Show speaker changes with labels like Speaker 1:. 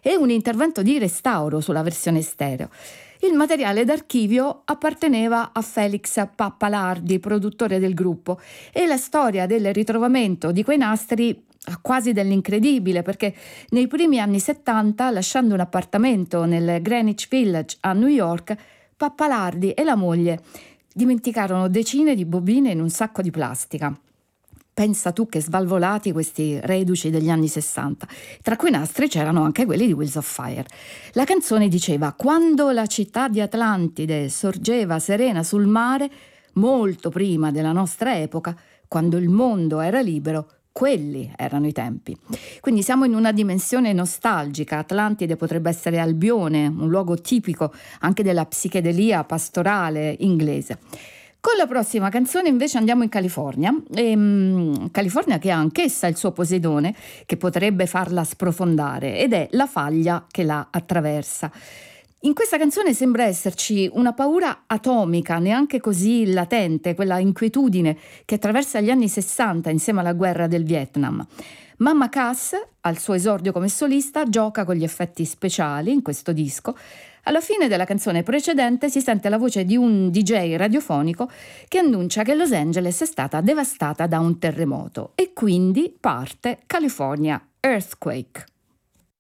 Speaker 1: e un intervento di restauro sulla versione stereo. Il materiale d'archivio apparteneva a Felix Pappalardi, produttore del gruppo, e la storia del ritrovamento di quei nastri ha quasi dell'incredibile, perché nei primi anni 70, lasciando un appartamento nel Greenwich Village a New York, Pappalardi e la moglie dimenticarono decine di bobine in un sacco di plastica. Pensa tu che svalvolati questi reduci degli anni 60. Tra quei nastri c'erano anche quelli di Wheels of Fire. La canzone diceva: quando la città di Atlantide sorgeva serena sul mare, molto prima della nostra epoca, quando il mondo era libero, quelli erano i tempi. Quindi siamo in una dimensione nostalgica. Atlantide potrebbe essere Albione, un luogo tipico anche della psichedelia pastorale inglese. Con la prossima canzone invece andiamo in California, California che ha anch'essa il suo Poseidone che potrebbe farla sprofondare, ed è la faglia che la attraversa. In questa canzone sembra esserci una paura atomica, neanche così latente, quella inquietudine che attraversa gli anni 60 insieme alla guerra del Vietnam. Mamma Cass, al suo esordio come solista, gioca con gli effetti speciali in questo disco. Alla fine della canzone precedente si sente la voce di un DJ radiofonico che annuncia che Los Angeles è stata devastata da un terremoto, e quindi parte California Earthquake.